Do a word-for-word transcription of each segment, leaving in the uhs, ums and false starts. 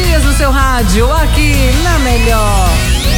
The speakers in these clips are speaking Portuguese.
Dias no seu rádio, aqui na Melhor.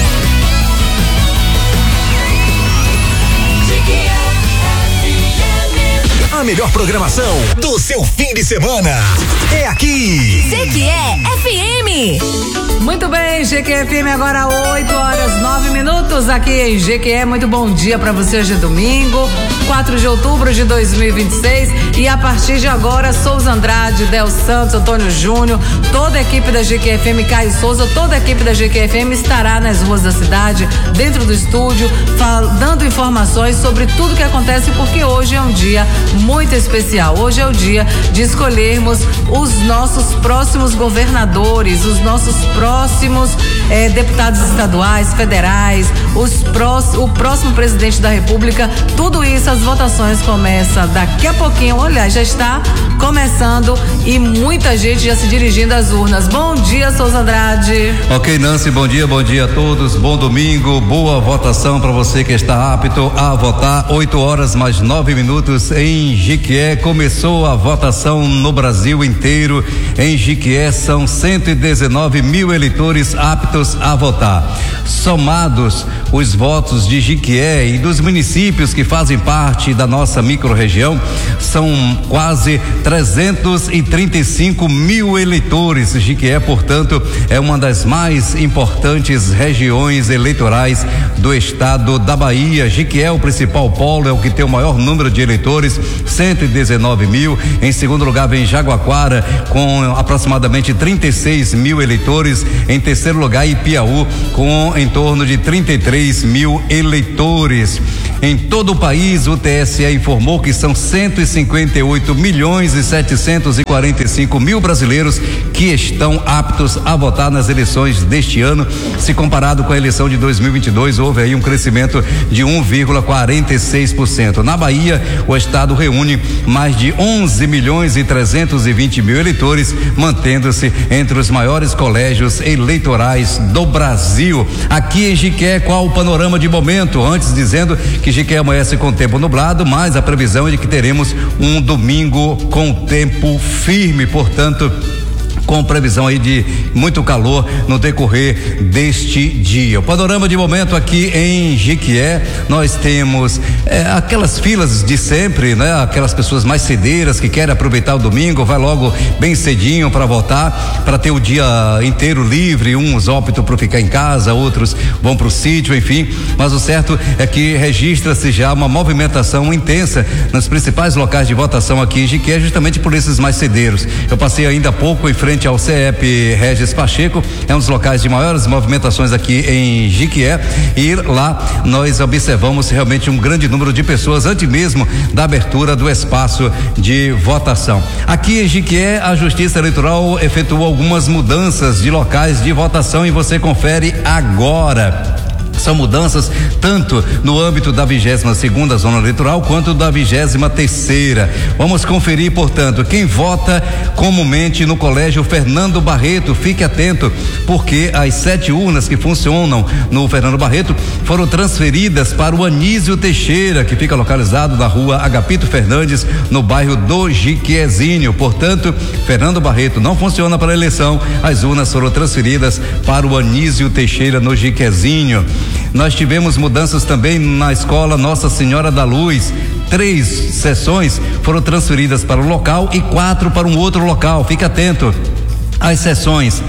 A melhor programação do seu fim de semana é aqui. G Q E F M. Muito bem, G Q E F M agora oito horas nove minutos aqui em G Q E. Muito bom dia para você. Hoje é domingo, quatro de outubro de dois mil e vinte e seis, e a partir de agora Souza Andrade, Del Santos, Antônio Júnior, toda a equipe da G Q E F M, Caio Souza, toda a equipe da G Q E F M estará nas ruas da cidade, dentro do estúdio, fal- dando informações sobre tudo que acontece, porque hoje é um dia muito especial. Hoje é o dia de escolhermos os nossos próximos governadores, os nossos próximos eh, deputados estaduais, federais, os prós, o próximo presidente da República. Tudo isso, as votações começam daqui a pouquinho. Olha, já está começando e muita gente já se dirigindo às urnas. Bom dia, Souza Andrade. Ok, Nancy, bom dia, bom dia a todos, bom domingo, boa votação para você que está apto a votar. Oito horas mais nove minutos em Jiquié. Começou a votação no Brasil inteiro. Em Jiquié são cento e dezenove mil eleitores aptos a votar. Somados os votos de Jiquié e dos municípios que fazem parte da nossa microrregião, são quase trezentos e trinta e cinco mil eleitores. Jiquié, portanto, é uma das mais importantes regiões eleitorais do estado da Bahia. Jiquié, o principal polo, é o que tem o maior número de eleitores, cento e dezenove mil. Em segundo lugar vem Jaguaquara, com aproximadamente trinta e seis mil eleitores. Em terceiro lugar, Ipiaú, com em torno de trinta e três mil eleitores. Em todo o país, o T S E informou que são cento e cinquenta e oito milhões e setecentos e quarenta e cinco mil brasileiros que estão aptos a votar nas eleições deste ano. Se comparado com a eleição de dois mil e vinte e dois, houve aí um crescimento de um vírgula quarenta e seis por cento. Na Bahia, o estado reúne mais de onze milhões e trezentos e vinte mil eleitores, mantendo-se entre os maiores colégios eleitorais do Brasil. Aqui em Jiquié, qual o panorama de momento? Antes, dizendo que Jiquié amanhece com tempo nublado, mas a previsão é de que teremos um domingo com tempo firme, portanto, com previsão aí de muito calor no decorrer deste dia. O panorama de momento aqui em Jiquié, nós temos é, aquelas filas de sempre, né? Aquelas pessoas mais cedeiras que querem aproveitar o domingo, vai logo bem cedinho para votar, para ter o dia inteiro livre. Uns optam por ficar em casa, outros vão para o sítio, enfim. Mas o certo é que registra-se já uma movimentação intensa nos principais locais de votação aqui em Jiquié, justamente por esses mais cedeiros. Eu passei ainda há pouco em frente ao C E P Regis Pacheco, é um dos locais de maiores movimentações aqui em Jiquié, e lá nós observamos realmente um grande número de pessoas antes mesmo da abertura do espaço de votação. Aqui em Jiquié, a Justiça Eleitoral efetuou algumas mudanças de locais de votação e você confere agora. São mudanças tanto no âmbito da vigésima segunda zona eleitoral quanto da vigésima terceira. Vamos conferir, portanto, quem vota comumente no colégio Fernando Barreto. Fique atento, porque as sete urnas que funcionam no Fernando Barreto foram transferidas para o Anísio Teixeira, que fica localizado na rua Agapito Fernandes, no bairro do Jiquiezinho. Portanto, Fernando Barreto não funciona para a eleição. As urnas foram transferidas para o Anísio Teixeira, no Jiquiezinho. Nós tivemos mudanças também na escola Nossa Senhora da Luz. Três sessões foram transferidas para o local e quatro para um outro local. Fique atento. As sessões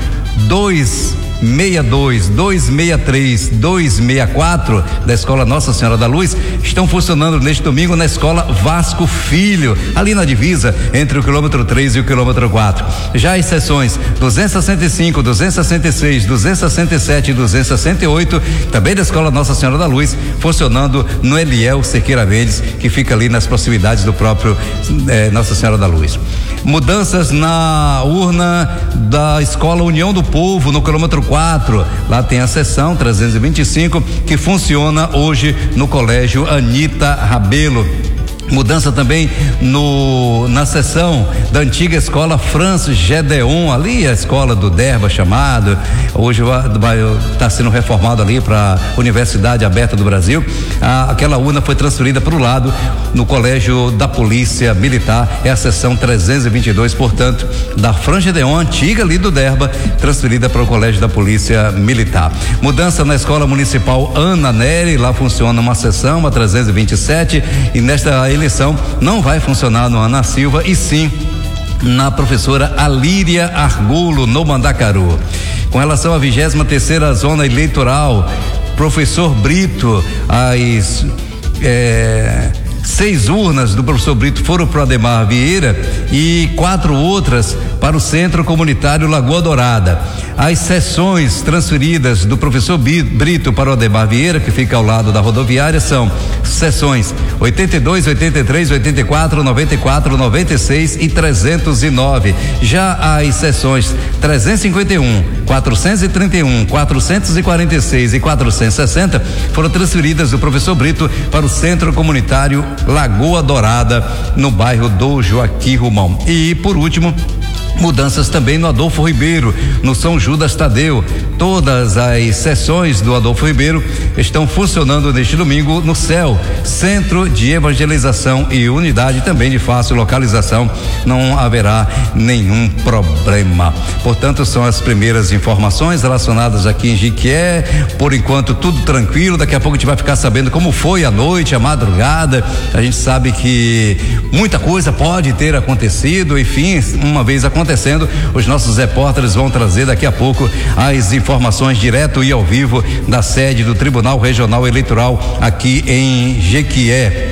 dois seis dois, dois seis três, dois seis quatro da escola Nossa Senhora da Luz estão funcionando neste domingo na escola Vasco Filho, ali na divisa entre o quilômetro três e o quilômetro quatro. Já as sessões duzentos e sessenta e cinco, duzentos e sessenta e seis, duzentos e sessenta e sete e duzentos e sessenta e oito, também da escola Nossa Senhora da Luz, funcionando no Eliel Cerqueira Mendes, que fica ali nas proximidades do próprio eh, Nossa Senhora da Luz. Mudanças na urna da escola União do Povo, no quilômetro quatro. Lá tem a seção trezentos e vinte e cinco, que funciona hoje no colégio Anita Rabelo. Mudança também no, na seção da antiga escola Francis Gedeon, ali a escola do Derba chamado, hoje está sendo reformado ali para a Universidade Aberta do Brasil. Ah, aquela urna foi transferida para o lado no Colégio da Polícia Militar, é a seção trezentos e vinte e dois, portanto, da Francis Gedeon, antiga ali do Derba, transferida para o Colégio da Polícia Militar. Mudança na Escola Municipal Ana Nery, lá funciona uma seção, a trezentos e vinte e sete, e nesta eleição não vai funcionar no Ana Silva e sim na professora Alíria Argulo, no Mandacaru. Com relação à vigésima terceira zona eleitoral, professor Brito, as é, seis urnas do professor Brito foram para o Ademar Vieira e quatro outras para o Centro Comunitário Lagoa Dourada. As sessões transferidas do professor Brito para o Ademar Vieira, que fica ao lado da rodoviária, são sessões oitenta e dois, oitenta e três, oitenta e quatro, noventa e quatro, noventa e seis e trezentos e nove. Já as sessões trezentos e cinquenta e um, quatrocentos e trinta e um, quatrocentos e quarenta e seis e quatrocentos e sessenta foram transferidas do professor Brito para o Centro Comunitário Lagoa Dourada, no bairro do Joaquim Romão. E por último, mudanças também no Adolfo Ribeiro, no São Judas Tadeu. Todas as sessões do Adolfo Ribeiro estão funcionando neste domingo no C E L, Centro de Evangelização e Unidade, também de fácil localização, não haverá nenhum problema. Portanto, são as primeiras informações relacionadas aqui em Jiquié. Por enquanto, tudo tranquilo. Daqui a pouco a gente vai ficar sabendo como foi a noite, a madrugada. A gente sabe que muita coisa pode ter acontecido, enfim, uma vez acontecendo, os nossos repórteres vão trazer daqui a pouco as informações direto e ao vivo da sede do Tribunal Regional Eleitoral aqui em Jequié.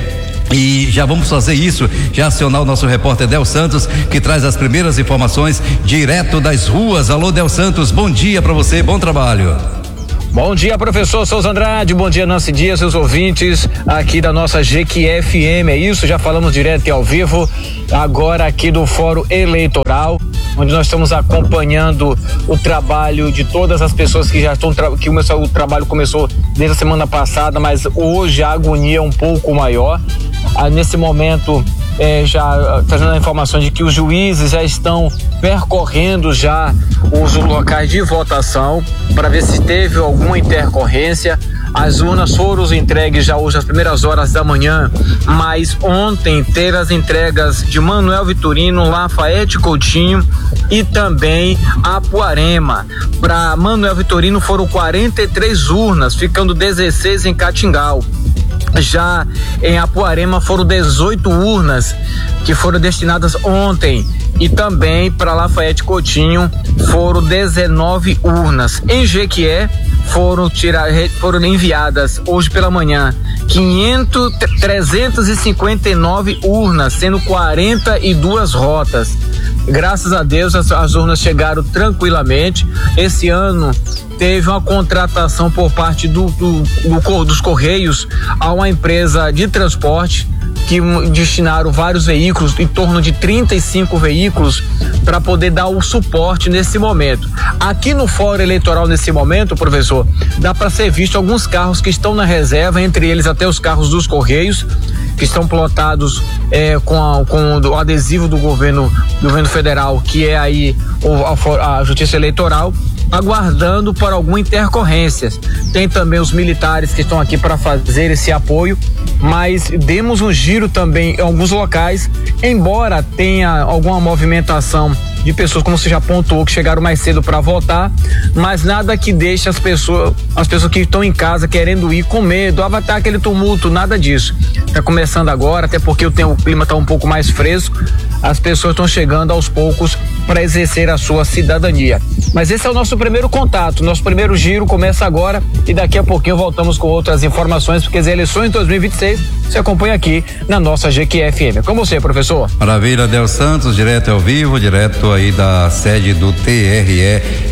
E já vamos fazer isso, já acionar o nosso repórter Del Santos, que traz as primeiras informações direto das ruas. Alô, Del Santos, bom dia para você, bom trabalho. Bom dia, professor Souza Andrade, bom dia, Nancy Dias, seus ouvintes aqui da nossa Jequié F M, é isso, já falamos direto e ao vivo, agora aqui do Fórum Eleitoral, onde nós estamos acompanhando o trabalho de todas as pessoas que já estão, que começou, o trabalho começou desde a semana passada, mas hoje a agonia é um pouco maior. Ah, nesse momento, é, já trazendo a informação de que os juízes já estão percorrendo já os locais de votação para ver se teve alguma intercorrência. As urnas foram entregues já hoje às primeiras horas da manhã, mas ontem teve as entregas de Manuel Vitorino, Lafayette Coutinho e também Apuarema. Para Manuel Vitorino foram quarenta e três urnas, ficando dezesseis em Catingal. Já em Apuarema foram dezoito urnas que foram destinadas ontem, e também para Lafayette Coutinho foram dezenove urnas. Em Jequié foram tirar, foram enviadas hoje pela manhã quinhentos, trezentos e cinquenta e nove urnas, sendo quarenta e duas rotas. Graças a Deus as, as urnas chegaram tranquilamente. Esse ano teve uma contratação por parte do, do, do, dos Correios a uma empresa de transporte que destinaram vários veículos, em torno de trinta e cinco veículos, para poder dar o suporte nesse momento. Aqui no Fórum Eleitoral, nesse momento, professor, dá para ser visto alguns carros que estão na reserva, entre eles até os carros dos Correios, que estão plotados é, com, a, com o adesivo do governo, do governo federal, que é aí o, a, a Justiça Eleitoral, aguardando por alguma intercorrência. Tem também os militares que estão aqui para fazer esse apoio, mas demos um giro também em alguns locais, embora tenha alguma movimentação de pessoas, como você já pontuou, que chegaram mais cedo para votar, mas nada que deixe as pessoas, as pessoas que estão em casa querendo ir com medo, ah, vai estar aquele tumulto, nada disso. Está começando agora, até porque o, tempo, o clima está um pouco mais fresco, as pessoas estão chegando aos poucos para exercer a sua cidadania. Mas esse é o nosso primeiro contato, nosso primeiro giro começa agora e daqui a pouquinho voltamos com outras informações, porque as eleições de dois mil e vinte e seis se acompanha aqui na nossa Jequié F M. Com você, professor. Maravilha, Del Santos, direto ao vivo, direto aí da sede do T R E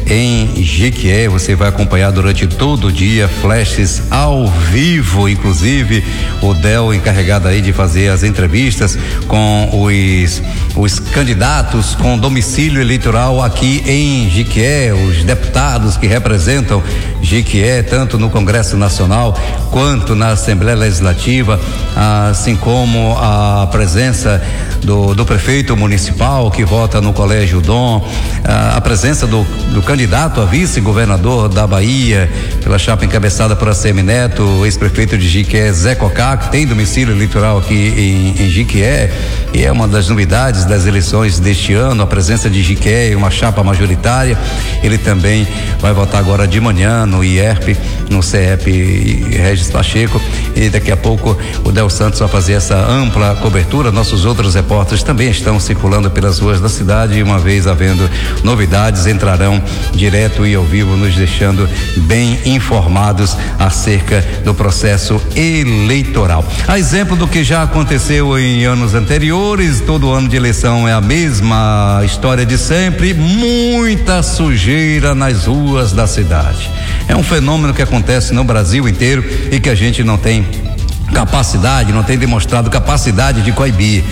em Jequié. Você vai acompanhar durante todo o dia flashes ao vivo, inclusive o Del encarregado aí de fazer as entrevistas com os, os candidatos com domicílio eleitoral aqui em Jequié, os deputados que representam Jequié, tanto no Congresso Nacional quanto na Assembleia Legislativa, assim como a presença do, do prefeito municipal que vota no Colégio Dom, a, a presença do, do candidato a vice-governador da Bahia, pela chapa encabeçada por Assemineto, o ex-prefeito de Jequié, Zé Cocá, que tem domicílio eleitoral aqui em, em Jequié, e é uma das novidades das eleições deste ano, a presença de Jequié em uma chapa majoritária. Ele também vai votar agora de manhã no I E R P, no C E P Regis Pacheco, e daqui a pouco o Del Santos vai fazer essa ampla cobertura. Nossos outros repórteres também estão circulando pelas ruas da cidade e, uma vez havendo novidades, entrarão direto e ao vivo, nos deixando bem informados acerca do processo eleitoral. A exemplo do que já aconteceu em anos anteriores, todo ano de eleição é a mesma história de sempre, muita sujeira nas ruas da cidade. É um fenômeno que acontece no Brasil inteiro e que a gente não tem capacidade, não tem demonstrado capacidade de coibir.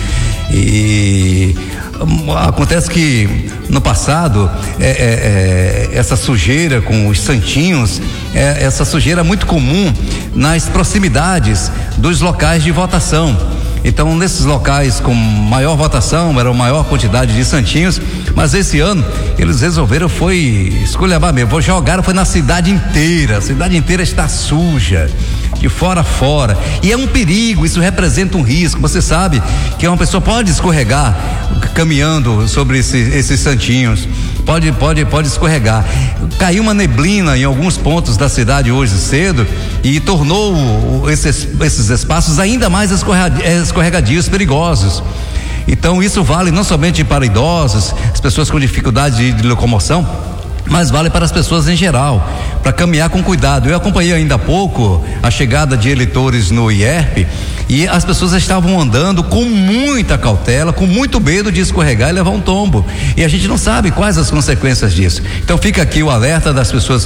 E acontece que no passado é, é, é, essa sujeira com os santinhos, é, essa sujeira é muito comum nas proximidades dos locais de votação. Então, nesses locais com maior votação, era uma maior quantidade de santinhos, mas esse ano eles resolveram foi esculhambar mesmo, vou jogar, foi na cidade inteira, a cidade inteira está suja, de fora a fora, e é um perigo, isso representa um risco. Você sabe que uma pessoa pode escorregar caminhando sobre esse, esses santinhos, pode, pode, pode escorregar. Caiu uma neblina em alguns pontos da cidade hoje cedo e tornou esses, esses espaços ainda mais escorregadios, perigosos. Então isso vale não somente para idosos, as pessoas com dificuldade de, de locomoção, mas vale para as pessoas em geral, para caminhar com cuidado. Eu acompanhei ainda há pouco a chegada de eleitores no I E R P e as pessoas estavam andando com muita cautela, com muito medo de escorregar e levar um tombo, e a gente não sabe quais as consequências disso. Então fica aqui o alerta das pessoas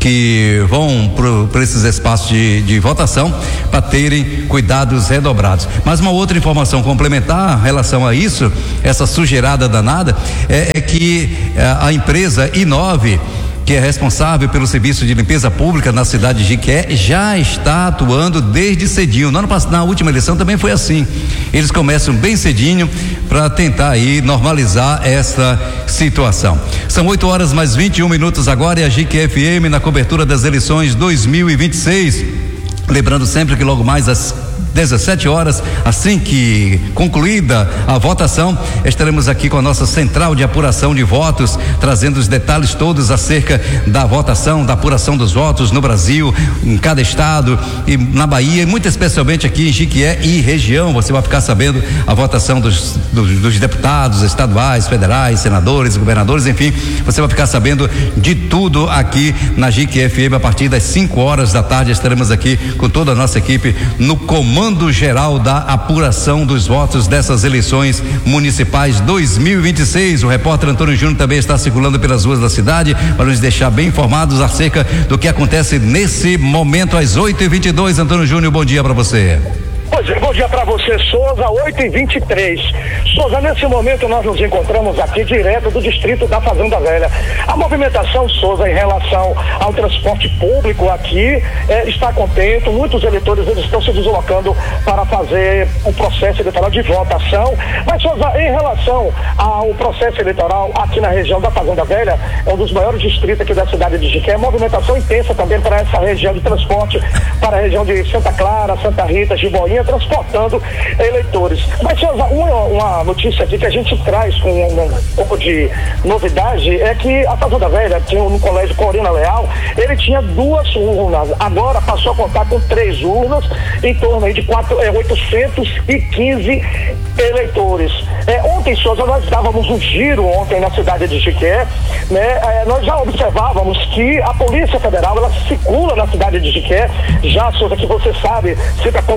que vão para esses espaços de, de votação, para terem cuidados redobrados. Mas uma outra informação complementar em relação a isso, essa sujeirada danada, é, é que a, a empresa I nove, que é responsável pelo serviço de limpeza pública na cidade de Jequié, já está atuando desde cedinho. No ano passado, na última eleição também foi assim. Eles começam bem cedinho para tentar aí normalizar essa situação. São oito horas mais vinte e um minutos agora, e a Jequié F M na cobertura das eleições dois mil e vinte e seis. Lembrando sempre que logo mais às dezessete horas, assim que concluída a votação, estaremos aqui com a nossa central de apuração de votos, trazendo os detalhes todos acerca da votação, da apuração dos votos no Brasil, em cada estado e na Bahia, e muito especialmente aqui em Jequié e região. Você vai ficar sabendo a votação dos, dos, dos deputados estaduais, federais, senadores, governadores, enfim, você vai ficar sabendo de tudo aqui na Jequié F M. A partir das cinco horas da tarde estaremos aqui com toda a nossa equipe no comando geral da apuração dos votos dessas eleições municipais dois mil e vinte e seis. O repórter Antônio Júnior também está circulando pelas ruas da cidade para nos deixar bem informados acerca do que acontece nesse momento às oito e vinte e dois. Antônio Júnior, bom dia para você. Bom dia para você, Souza, oito e vinte e três. Souza, nesse momento nós nos encontramos aqui direto do distrito da Fazenda Velha. A movimentação, Souza, em relação ao transporte público aqui eh, está contente. Muitos eleitores eles estão se deslocando para fazer o processo eleitoral de votação. Mas, Souza, em relação ao processo eleitoral aqui na região da Fazenda Velha, é um dos maiores distritos aqui da cidade de Jequié. Movimentação intensa também para essa região de transporte, para a região de Santa Clara, Santa Rita, Jiboinha, transportando eleitores. Mas, Souza, uma, uma notícia aqui que a gente traz com um, um pouco de novidade é que a Fazenda Velha tinha no colégio Corina Leal, ele tinha duas urnas, agora passou a contar com três urnas, em torno aí de quatro, é, oitocentos e quinze eleitores. É, ontem, Souza, nós dávamos um giro ontem na cidade de Jequié, né? É, nós já observávamos que a Polícia Federal, ela circula na cidade de Jequié, já, Souza, que você sabe, sempre acompanhou esse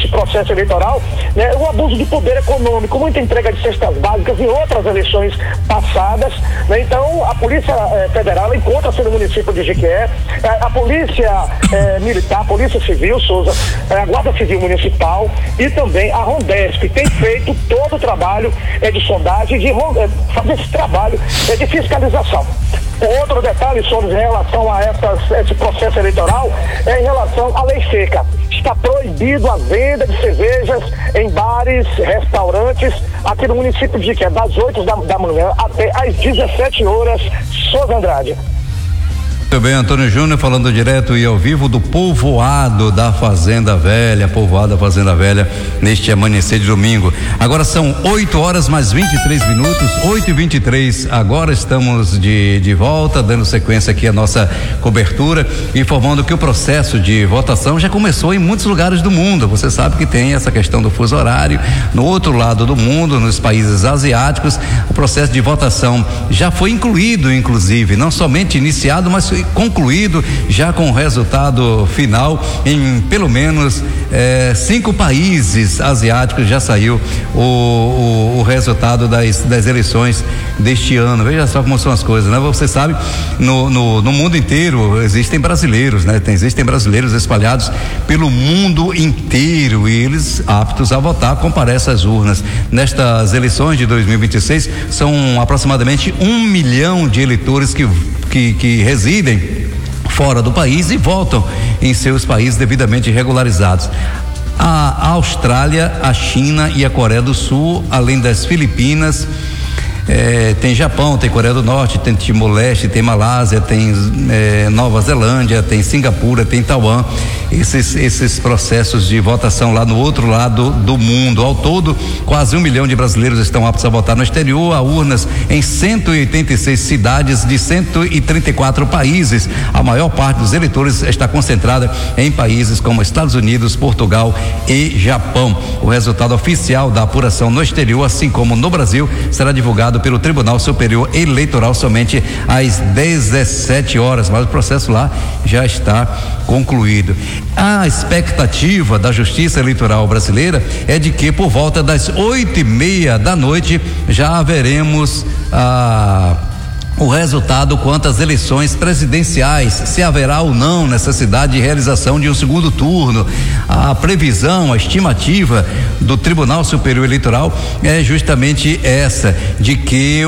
processo eleitoral, né, o abuso de poder econômico, muita entrega de cestas básicas em outras eleições passadas, né? Então a Polícia eh, Federal encontra-se no município de Jequié, eh, a Polícia eh, Militar, a Polícia Civil, Souza, eh, a Guarda Civil Municipal e também a Rondesp tem feito todo o trabalho eh, de sondagem, de eh, fazer esse trabalho eh, de fiscalização. Outro detalhe sobre em relação a essas, esse processo eleitoral é em relação à lei seca. Está proibido a venda de cervejas em bares, restaurantes, aqui no município de Jequié, das oito da, da manhã até às dezessete horas, Souza Andrade. Muito bem, Antônio Júnior falando direto e ao vivo do povoado da Fazenda Velha, povoado da Fazenda Velha, neste amanhecer de domingo. Agora são oito horas mais vinte e três minutos, oito e vinte e três. Agora estamos de, de volta, dando sequência aqui à nossa cobertura, informando que o processo de votação já começou em muitos lugares do mundo. Você sabe que tem essa questão do fuso horário. No outro lado do mundo, nos países asiáticos, o processo de votação já foi incluído, inclusive, não somente iniciado, mas concluído já com o resultado final em pelo menos eh, cinco países asiáticos. Já saiu o, o, o resultado das, das eleições deste ano. Veja só como são as coisas, né? Você sabe, no, no, no mundo inteiro existem brasileiros, né? Tem, existem brasileiros espalhados pelo mundo inteiro e eles aptos a votar comparecem às urnas. Nestas eleições de dois mil e vinte e seis são aproximadamente um milhão de eleitores que Que, que residem fora do país e votam em seus países devidamente regularizados. A Austrália, a China e a Coreia do Sul, além das Filipinas, eh, tem Japão, tem Coreia do Norte, tem Timor-Leste, tem Malásia, tem eh, Nova Zelândia, tem Singapura, tem Taiwan. Esses, esses processos de votação lá no outro lado do mundo. Ao todo, quase um milhão de brasileiros estão aptos a votar no exterior. Há urnas em cento e oitenta e seis cidades de cento e trinta e quatro países. A maior parte dos eleitores está concentrada em países como Estados Unidos, Portugal e Japão. O resultado oficial da apuração no exterior, assim como no Brasil, será divulgado pelo Tribunal Superior Eleitoral somente às dezessete horas, mas o processo lá já está concluído. A expectativa da Justiça Eleitoral brasileira é de que por volta das oito e meia da noite já haveremos ah, o resultado quanto às eleições presidenciais, se haverá ou não necessidade de realização de um segundo turno. A previsão, a estimativa do Tribunal Superior Eleitoral é justamente essa, de que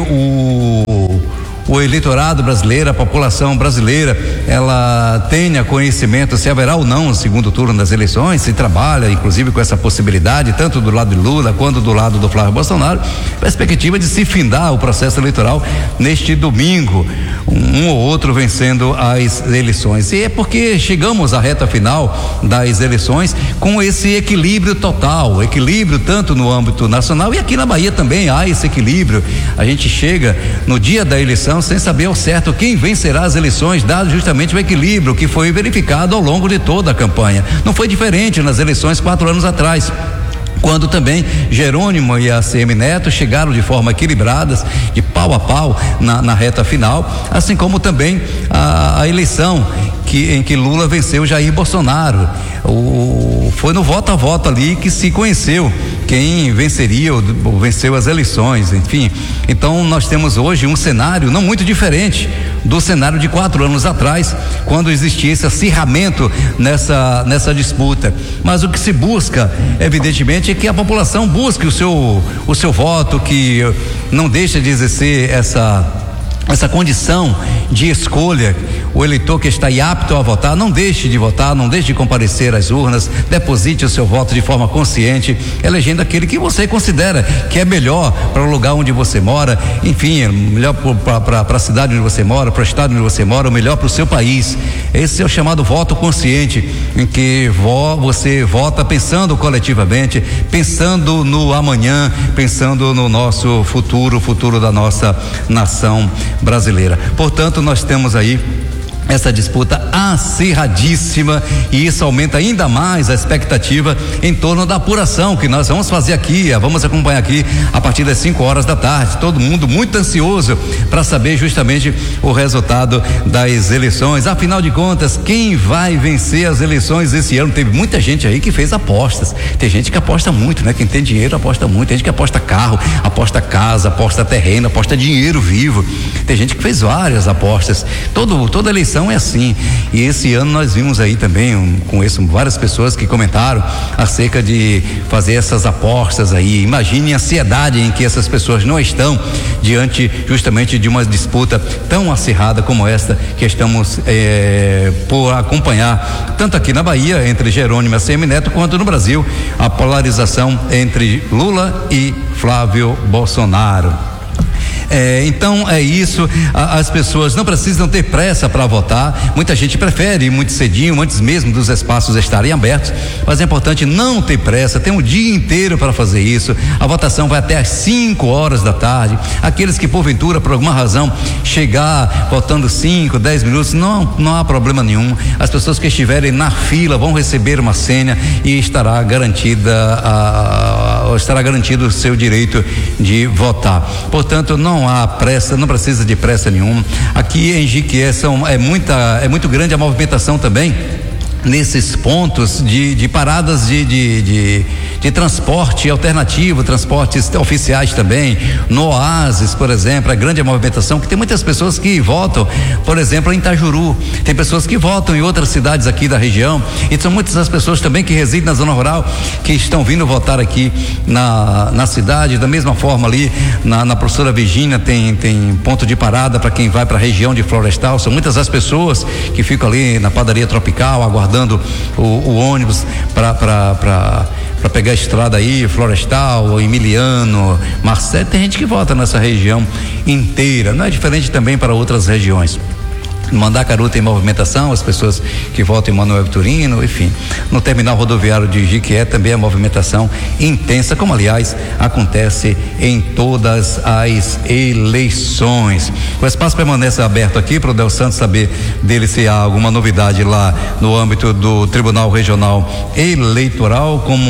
o o eleitorado brasileiro, a população brasileira, ela tenha conhecimento se haverá ou não o segundo turno das eleições, se trabalha inclusive com essa possibilidade, tanto do lado de Lula quanto do lado do Flávio Bolsonaro, perspectiva de se findar o processo eleitoral neste domingo, um ou outro vencendo as eleições. E é porque chegamos à reta final das eleições com esse equilíbrio total, equilíbrio tanto no âmbito nacional e aqui na Bahia também há esse equilíbrio. A gente chega no dia da eleição sem saber ao certo quem vencerá as eleições, dado justamente o equilíbrio que foi verificado ao longo de toda a campanha. Não foi diferente nas eleições quatro anos atrás, quando também Jerônimo e a A C M Neto chegaram de forma equilibradas, de pau a pau na, na reta final, assim como também a, a eleição que, em que Lula venceu Jair Bolsonaro. O, foi no voto a voto ali que se conheceu quem venceria ou, ou venceu as eleições, enfim. Então nós temos hoje um cenário não muito diferente do cenário de quatro anos atrás, quando existia esse acirramento nessa, nessa disputa. Mas o que se busca, evidentemente, é que a população busque o seu, o seu voto, que não deixa de exercer essa essa condição de escolha. O eleitor que está apto a votar, não deixe de votar, não deixe de comparecer às urnas, deposite o seu voto de forma consciente, elegendo aquele que você considera que é melhor para o lugar onde você mora, enfim, melhor para a cidade onde você mora, para o estado onde você mora, o melhor para o seu país. Esse é o chamado voto consciente, em que vo, você vota pensando coletivamente, pensando no amanhã, pensando no nosso futuro, futuro da nossa nação brasileira. Portanto, nós temos aí essa disputa acirradíssima, e isso aumenta ainda mais a expectativa em torno da apuração que nós vamos fazer aqui, vamos acompanhar aqui a partir das cinco horas da tarde, todo mundo muito ansioso para saber justamente o resultado das eleições. Afinal de contas, quem vai vencer as eleições esse ano? Teve muita gente aí que fez apostas, tem gente que aposta muito, né? Quem tem dinheiro aposta muito, tem gente que aposta carro, aposta casa, aposta terreno, aposta dinheiro vivo, tem gente que fez várias apostas. Todo, toda eleição é assim, e esse ano nós vimos aí também, um, com isso, várias pessoas que comentaram acerca de fazer essas apostas aí. Imagine a ansiedade em que essas pessoas não estão diante justamente de uma disputa tão acirrada como esta que estamos é, por acompanhar, tanto aqui na Bahia, entre Jerônimo e Semineto, quanto no Brasil, a polarização entre Lula e Flávio Bolsonaro. É, então é isso, a, as pessoas não precisam ter pressa para votar, muita gente prefere ir muito cedinho, antes mesmo dos espaços estarem abertos, mas é importante não ter pressa, tem um dia inteiro para fazer isso. A votação vai até às cinco horas da tarde. Aqueles que porventura, por alguma razão, chegar votando cinco, dez minutos, não, não há problema nenhum. As pessoas que estiverem na fila vão receber uma senha e estará garantida a, a, estará garantido o seu direito de votar. Portanto, não Não há pressa, não precisa de pressa nenhuma. Aqui em Jiquié são, é muita, é muito grande a movimentação também nesses pontos de, de paradas de, de, de, de transporte alternativo, transportes oficiais também. No Oásis, por exemplo, a grande movimentação, que tem muitas pessoas que votam, por exemplo, em Itajuru, tem pessoas que votam em outras cidades aqui da região, e são muitas as pessoas também que residem na zona rural, que estão vindo votar aqui na, na cidade. Da mesma forma ali na, na professora Virgínia tem, tem ponto de parada para quem vai para a região de Florestal. São muitas as pessoas que ficam ali na padaria Tropical aguardando dando o, o ônibus para pegar a estrada aí, Florestal, Emiliano, Marcelo. Tem gente que vota nessa região inteira, não é diferente também para outras regiões. Mandacaru tem movimentação, as pessoas que votam em Manuel Vitorino, enfim. No terminal rodoviário de Jiquié também a movimentação intensa, como aliás acontece em todas as eleições. O espaço permanece aberto aqui para o Del Santos saber dele se há alguma novidade lá no âmbito do Tribunal Regional Eleitoral, como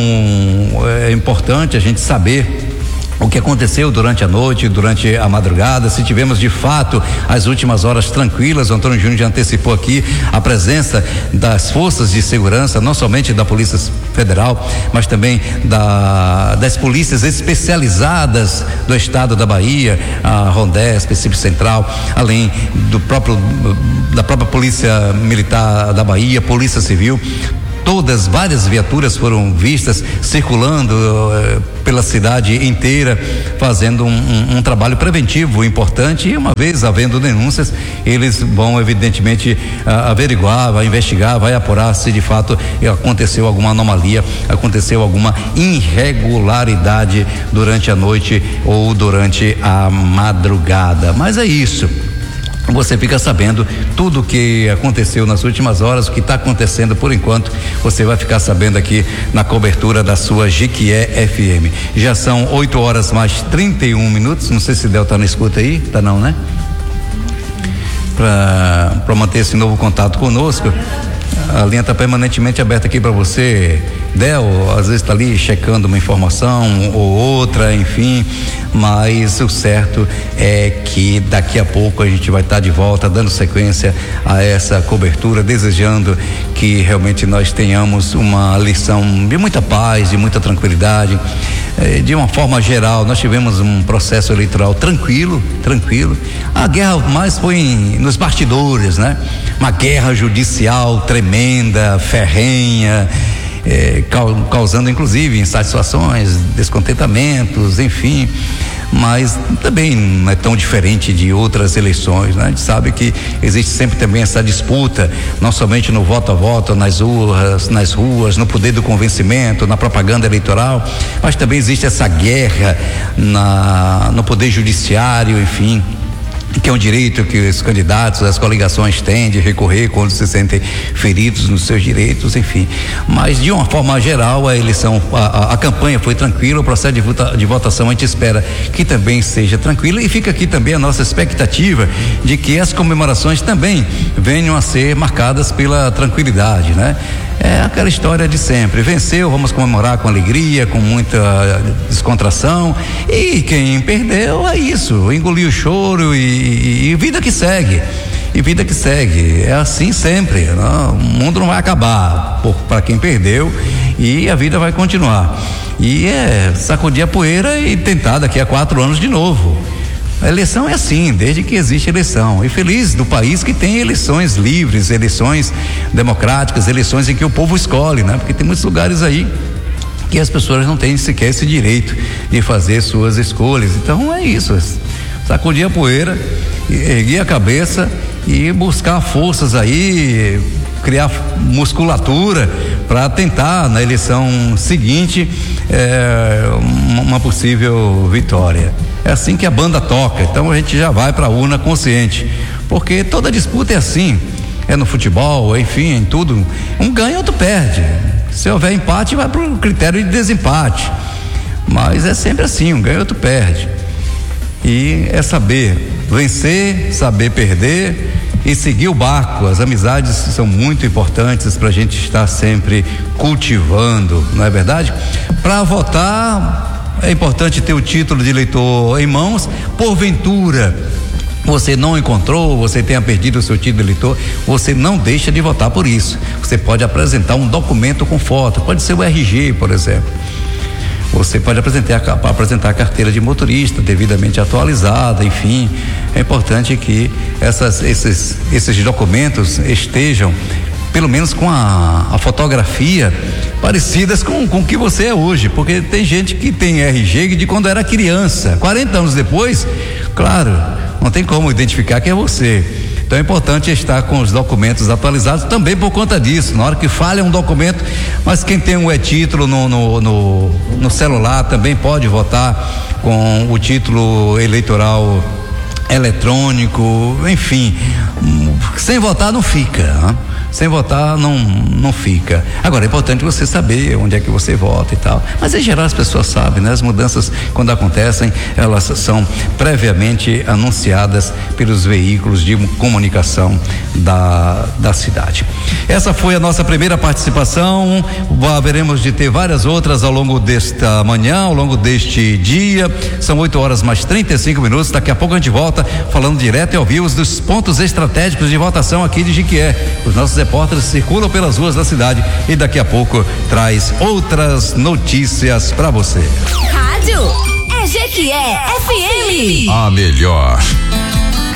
é importante a gente saber o que aconteceu durante a noite, durante a madrugada, se tivemos de fato as últimas horas tranquilas. O Antônio Júnior já antecipou aqui a presença das forças de segurança, não somente da Polícia Federal, mas também da, das polícias especializadas do estado da Bahia, a Rondesp, Específico Central, além do próprio, da própria Polícia Militar da Bahia, Polícia Civil. Todas, várias viaturas foram vistas circulando uh, pela cidade inteira, fazendo um, um, um trabalho preventivo importante, e uma vez havendo denúncias, eles vão evidentemente uh, averiguar, vai investigar, vai apurar se de fato aconteceu alguma anomalia, aconteceu alguma irregularidade durante a noite ou durante a madrugada. Mas é isso. Você fica sabendo tudo o que aconteceu nas últimas horas, o que está acontecendo por enquanto, você vai ficar sabendo aqui na cobertura da sua Jiquié F M. Já são oito horas mais trinta e um minutos, não sei se Del tá na escuta aí, tá não, né? Para manter esse novo contato conosco, a linha está permanentemente aberta aqui para você. Del, às vezes está ali checando uma informação ou outra, enfim, mas o certo é que daqui a pouco a gente vai estar tá de volta, dando sequência a essa cobertura, desejando que realmente nós tenhamos uma lição de muita paz, de muita tranquilidade. Eh, de uma forma geral, nós tivemos um processo eleitoral tranquilo, tranquilo. A guerra mais foi em, nos bastidores, né? Uma guerra judicial tremenda, ferrenha, É, causando inclusive insatisfações, descontentamentos, enfim, mas também não é tão diferente de outras eleições, né? A gente sabe que existe sempre também essa disputa, não somente no voto a voto, nas ruas, nas ruas, no poder do convencimento, na propaganda eleitoral, mas também existe essa guerra na, no poder judiciário, enfim. que é um direito que os candidatos, as coligações têm de recorrer quando se sentem feridos nos seus direitos, enfim. Mas de uma forma geral, a eleição, a, a, a campanha foi tranquila, o processo de, vota, de votação a gente espera que também seja tranquilo, e fica aqui também a nossa expectativa de que as comemorações também venham a ser marcadas pela tranquilidade, né? É aquela história de sempre, venceu, vamos comemorar com alegria, com muita descontração, e quem perdeu é isso, engoliu o choro e, e vida que segue, e vida que segue, é assim sempre, não? O mundo não vai acabar para quem perdeu e a vida vai continuar, e é sacudir a poeira e tentar daqui a quatro anos de novo. A eleição é assim, desde que existe eleição, e feliz do país que tem eleições livres, eleições democráticas, eleições em que o povo escolhe, né? Porque tem muitos lugares aí que as pessoas não têm sequer esse direito de fazer suas escolhas. Então é isso, sacudir a poeira, erguer a cabeça e buscar forças aí, criar musculatura para tentar na eleição seguinte é, uma possível vitória. É assim que a banda toca, então a gente já vai para a urna consciente, porque toda disputa é assim, é no futebol, enfim, em tudo, um ganha, outro perde. Se houver empate, vai para o critério de desempate, mas é sempre assim, um ganha, outro perde, e é saber vencer, saber perder e seguir o barco. As amizades são muito importantes para a gente estar sempre cultivando, não é verdade? Para votar é importante ter o título de eleitor em mãos. Porventura você não encontrou, você tenha perdido o seu título de eleitor, você não deixa de votar por isso. Você pode apresentar um documento com foto, pode ser o R G, por exemplo. Você pode apresentar, apresentar a carteira de motorista devidamente atualizada, enfim. É importante que essas, esses, esses documentos estejam pelo menos com a, a fotografia parecidas com com o que você é hoje, porque tem gente que tem R G de quando era criança, quarenta anos depois, claro, não tem como identificar que é você. Então é importante estar com os documentos atualizados também por conta disso. Na hora que falha um documento, mas quem tem um e-título no, no, no, no celular também pode votar com o título eleitoral eletrônico, enfim, sem votar não fica, né? Sem votar não, não fica. Agora é importante você saber onde é que você vota e tal, mas em geral as pessoas sabem, né? As mudanças, quando acontecem, elas são previamente anunciadas pelos veículos de comunicação da, da cidade. Essa foi a nossa primeira participação, haveremos de ter várias outras ao longo desta manhã, ao longo deste dia. São oito horas mais trinta e cinco minutos, daqui a pouco a gente volta falando direto e ao vivo dos pontos estratégicos de votação aqui de Jiquié. Os nossos repórteres circulam pelas ruas da cidade e daqui a pouco traz outras notícias para você. Rádio é Jequié F M. A melhor